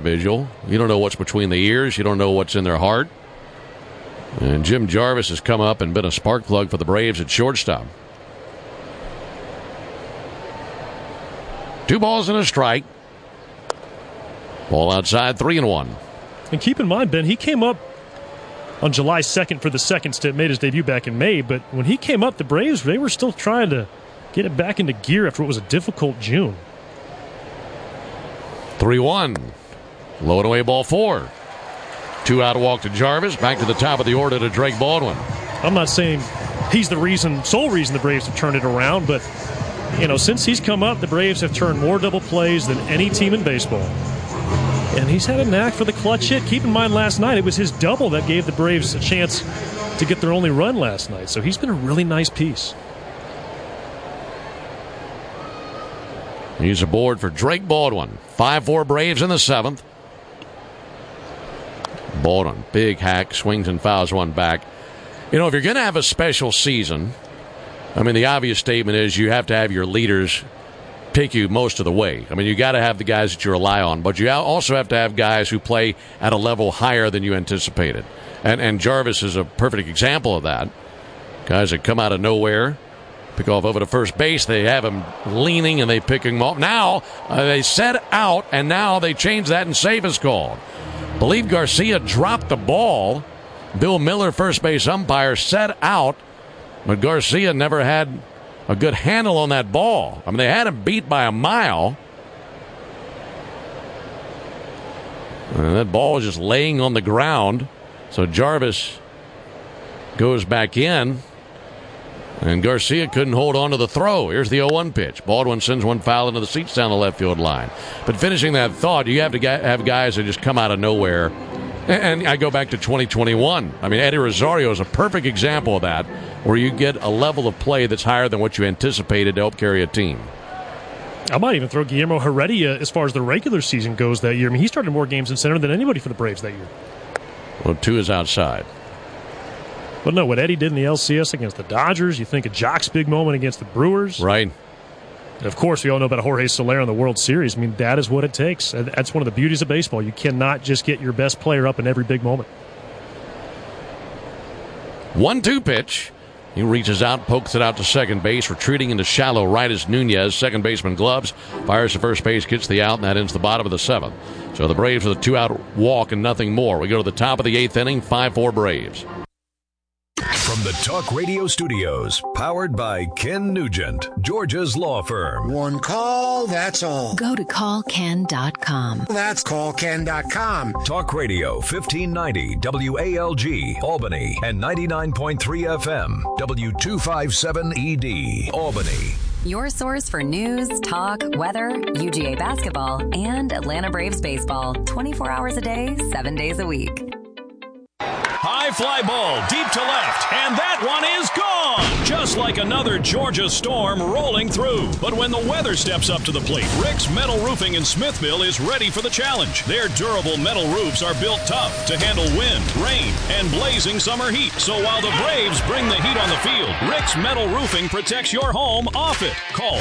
individual. You don't know what's between the ears. You don't know what's in their heart. And Jim Jarvis has come up and been a spark plug for the Braves at shortstop. 2 balls and a strike. Ball outside, 3-1. And keep in mind, Ben, he came up on July 2nd for the second stint, made his debut back in May. But when he came up, the Braves, they were still trying to get it back into gear after what was a difficult June. 3-1. Low and away, ball 4. 2 out, walk to Jarvis. Back to the top of the order to Drake Baldwin. I'm not saying he's the sole reason the Braves have turned it around, but since he's come up, the Braves have turned more double plays than any team in baseball. And he's had a knack for the clutch hit. Keep in mind, last night, it was his double that gave the Braves a chance to get their only run last night. So he's been a really nice piece. He's aboard for Drake Baldwin. 5-4 Braves in the 7th. Baldwin, big hack, swings and fouls one back. If you're going to have a special season, the obvious statement is you have to have your leaders take you most of the way. You got to have the guys that you rely on, but you also have to have guys who play at a level higher than you anticipated. And Jarvis is a perfect example of that. Guys that come out of nowhere, pick off over to first base, they have him leaning and they pick him off. Now they set out, and now they change that and save is called. Believe Garcia dropped the ball. Bill Miller, first base umpire, set out, but Garcia never had a good handle on that ball. They had him beat by a mile. And that ball was just laying on the ground. So Jarvis goes back in, and Garcia couldn't hold on to the throw. Here's the 0-1 pitch. Baldwin sends one foul into the seats down the left field line. But finishing that thought, you have to have guys that just come out of nowhere. And I go back to 2021. Eddie Rosario is a perfect example of that, where you get a level of play that's higher than what you anticipated to help carry a team. I might even throw Guillermo Heredia as far as the regular season goes that year. He started more games in center than anybody for the Braves that year. Well, 2 is outside. But no, what Eddie did in the LCS against the Dodgers, you think of Jock's big moment against the Brewers. Right. And of course, we all know about Jorge Soler in the World Series. that is what it takes. That's one of the beauties of baseball. You cannot just get your best player up in every big moment. 1-2 pitch. He reaches out, pokes it out to second base, retreating into shallow right as Nunez. Second baseman gloves, fires to first base, gets the out, and that ends the bottom of the 7th. So the Braves with a 2-out walk and nothing more. We go to the top of the 8th inning, 5-4 Braves. From the Talk Radio Studios, powered by Ken Nugent, Georgia's law firm. One call, that's all. Go to callken.com. That's callken.com. Talk Radio 1590 WALG, Albany, and 99.3 FM, W257ED, Albany. Your source for news, talk, weather, UGA basketball, and Atlanta Braves baseball. 24 hours a day, 7 days a week. High fly ball deep to left, and that one is gone! Just like another Georgia storm rolling through. But when the weather steps up to the plate, Rick's Metal Roofing in Smithville is ready for the challenge. Their durable metal roofs are built tough to handle wind, rain, and blazing summer heat. So while the Braves bring the heat on the field, Rick's Metal Roofing protects your home off it. Call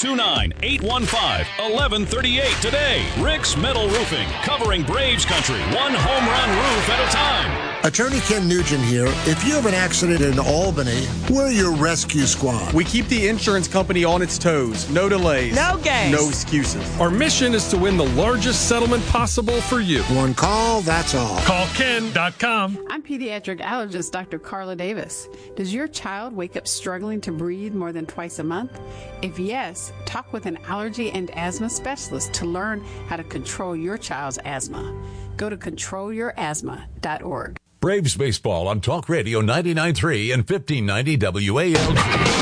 229-815-1138 today. Rick's Metal Roofing, covering Braves country, one home run roof at a time. Attorney Ken Nugent here. If you have an accident in Albany, we're your rescue squad. We keep the insurance company on its toes. No delays. No games. No excuses. Our mission is to win the largest settlement possible for you. One call, that's all. Callken.com. I'm pediatric allergist Dr. Carla Davis. Does your child wake up struggling to breathe more than twice a month? If yes, talk with an allergy and asthma specialist to learn how to control your child's asthma. Go to controlyourasthma.org. Braves baseball on Talk Radio 99.3 and 1590 WALG.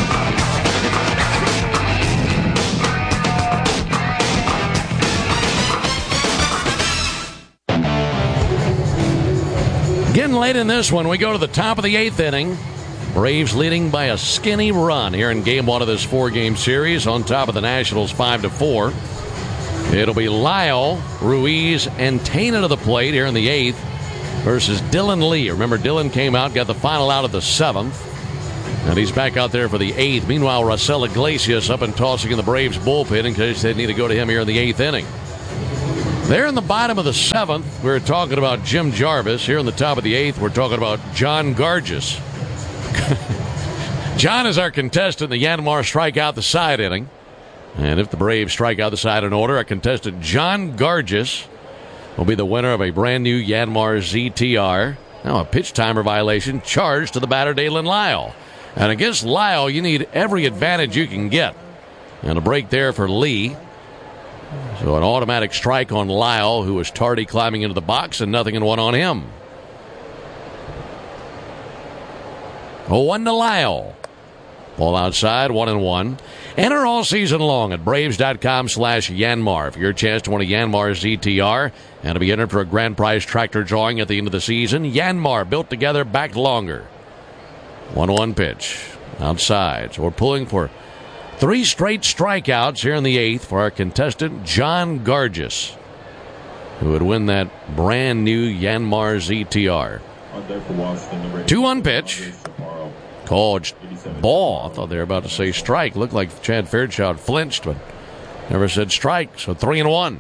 Getting late in this one, we go to the top of the 8th inning. Braves leading by a skinny run here in Game 1 of this 4-game series, on top of the Nationals 5-4. It'll be Lyle, Ruiz, and Taina to the plate here in the 8th versus Dylan Lee. Remember, Dylan came out, got the final out of the 7th, and he's back out there for the 8th. Meanwhile, Raisel Iglesias up and tossing in the Braves bullpen in case they need to go to him here in the 8th inning. There in the bottom of the 7th, we're talking about Jim Jarvis. Here in the top of the 8th, we're talking about John Gargis. John is our contestant in the Yanmar strikeout the side inning. And if the Braves strike out the side in order, our contestant John Gargis will be the winner of a brand new Yanmar ZTR. Now a pitch timer violation charged to the batter Dalen Lyle. And against Lyle, you need every advantage you can get. And a break there for Lee. So an automatic strike on Lyle, who was tardy climbing into the box, and 0-1 on him. 0-1 to Lyle. Ball outside, 1-1. Enter all season long at Braves.com/Yanmar for your chance to win a Yanmar ZTR and to be entered for a grand prize tractor drawing at the end of the season. Yanmar, built together, backed longer. 1-1 pitch. Outside. So we're pulling for 3 straight strikeouts here in the 8th for our contestant, John Gargis, who would win that brand new Yanmar ZTR. 2-1 pitch. Called ball. I thought they were about to say strike. Looked like Chad Fairchild flinched, but never said strike. So 3-1.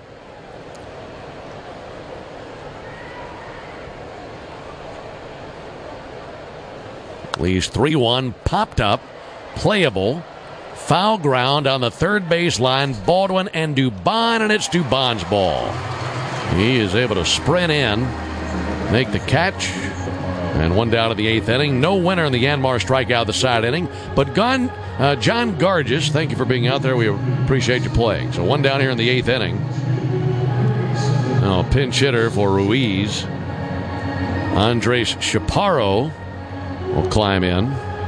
Lee's 3-1 popped up, playable, foul ground on the third base line. Baldwin and Dubon, and it's Dubon's ball. He is able to sprint in, make the catch. And 1 down to the 8th inning. No winner in the Yanmar strikeout the side inning. But John Gargis, thank you for being out there. We appreciate you playing. So 1 down here in the 8th inning. Now a pinch hitter for Ruiz. Andres Chaparro will climb in.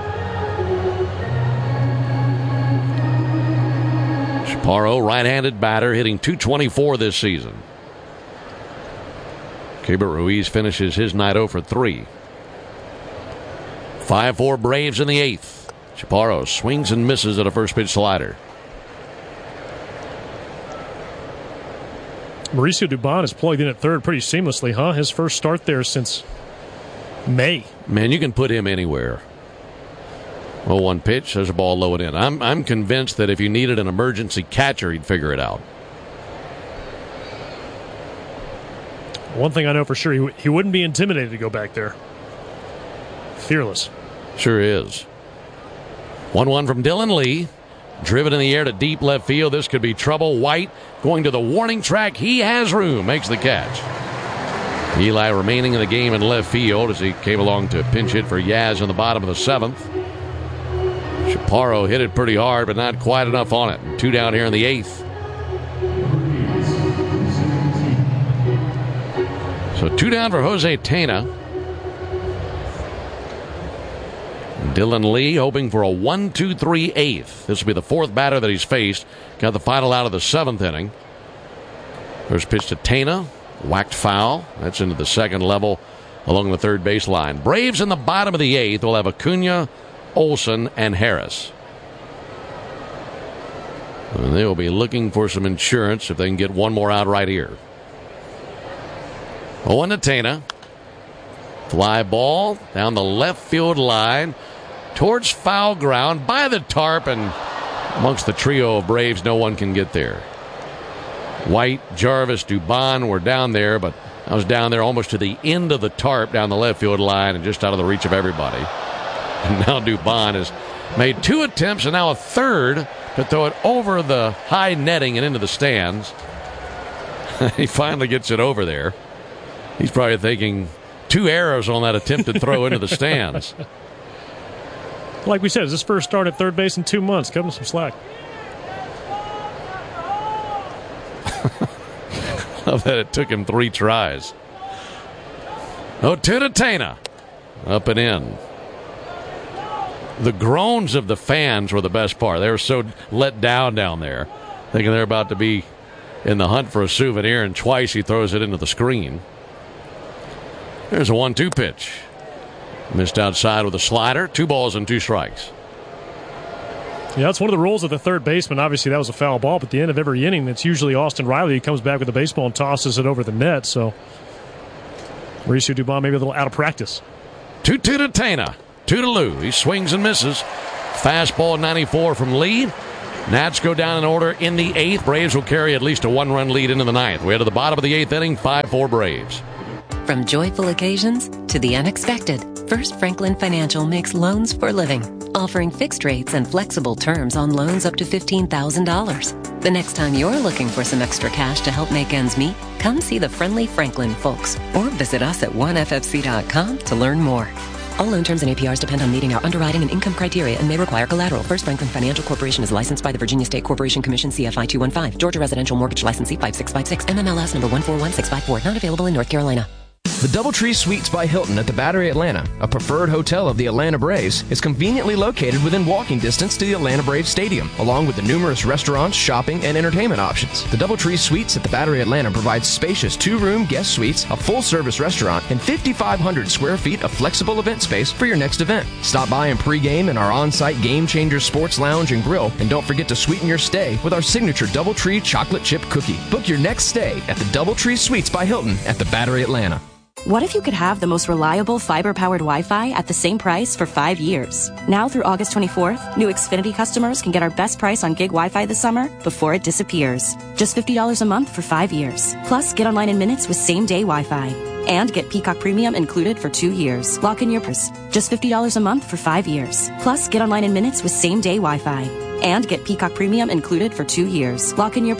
Chaparro, right-handed batter, hitting .224 this season. Keibert Ruiz finishes his night 0 for 3. 5-4 Braves in the 8th. Chaparro swings and misses at a first pitch slider. Mauricio Dubon is plugged in at third pretty seamlessly, huh? His first start there since May. Man, you can put him anywhere. 0-1 pitch. There's a ball low and in. I'm convinced that if you needed an emergency catcher, he'd figure it out. One thing I know for sure, he wouldn't be intimidated to go back there. Fearless. Sure is. 1-1 from Dylan Lee. Driven in the air to deep left field. This could be trouble. White going to the warning track. He has room. Makes the catch. Eli remaining in the game in left field as he came along to pinch hit for Yaz in the bottom of the 7th. Chaparro hit it pretty hard, but not quite enough on it. 2 down here in the 8th. So 2 down for Jose Tena. Dylan Lee hoping for a 1-2-3 8th. This will be the 4th batter that he's faced. Got the final out of the 7th inning. First pitch to Tena. Whacked foul. That's into the 2nd level along the third base line. Braves in the bottom of the 8th will have Acuna, Olson, and Harris. And they will be looking for some insurance if they can get one more out right here. 0-1 to Tena. Fly ball down the left field line towards foul ground by the tarp, and amongst the trio of Braves, no one can get there. White, Jarvis, Dubon were down there, but I was down there almost to the end of the tarp down the left field line and just out of the reach of everybody. And now Dubon has made 2 attempts and now a 3rd to throw it over the high netting and into the stands. He finally gets it over there. He's probably thinking 2 arrows on that attempted throw into the stands. Like we said, it's his first start at third base in 2 months. Give him some slack. Love that it took him 3 tries. 0-2 to Tena. Up and in. The groans of the fans were the best part. They were so let down there, thinking they're about to be in the hunt for a souvenir, and twice he throws it into the screen. There's a 1-2 pitch. Missed outside with a slider. 2 balls and 2 strikes. Yeah, that's one of the roles of the third baseman. Obviously, that was a foul ball, but at the end of every inning, it's usually Austin Riley who comes back with the baseball and tosses it over the net. So Mauricio Dubon maybe a little out of practice. 2-2 to Tena. 2 to Lou. He swings and misses. Fastball 94 from Lee. Nats go down in order in the 8th. Braves will carry at least a 1-run lead into the 9th. We head to the bottom of the 8th inning, 5-4 Braves. From joyful occasions to the unexpected, First Franklin Financial makes loans for living, offering fixed rates and flexible terms on loans up to $15,000. The next time you're looking for some extra cash to help make ends meet, come see the friendly Franklin folks or visit us at oneffc.com to learn more. All loan terms and APRs depend on meeting our underwriting and income criteria and may require collateral. First Franklin Financial Corporation is licensed by the Virginia State Corporation Commission, CFI 215. Georgia Residential Mortgage Licensee 5656, MMLS number 141654. Not available in North Carolina. The DoubleTree Suites by Hilton at the Battery Atlanta, a preferred hotel of the Atlanta Braves, is conveniently located within walking distance to the Atlanta Braves Stadium, along with the numerous restaurants, shopping, and entertainment options. The DoubleTree Suites at the Battery Atlanta provides spacious 2-room guest suites, a full-service restaurant, and 5,500 square feet of flexible event space for your next event. Stop by and pregame in our on-site Game Changer Sports Lounge and Grill, and don't forget to sweeten your stay with our signature DoubleTree chocolate chip cookie. Book your next stay at the DoubleTree Suites by Hilton at the Battery Atlanta. What if you could have the most reliable fiber-powered Wi-Fi at the same price for 5 years? Now through August 24th, new Xfinity customers can get our best price on gig Wi-Fi this summer before it disappears. Just $50 a month for 5 years. Plus, get online in minutes with same-day Wi-Fi. And get Peacock Premium included for 2 years. Lock in your price. Just $50 a month for 5 years. Plus, get online in minutes with same-day Wi-Fi. And get Peacock Premium included for 2 years. Lock in your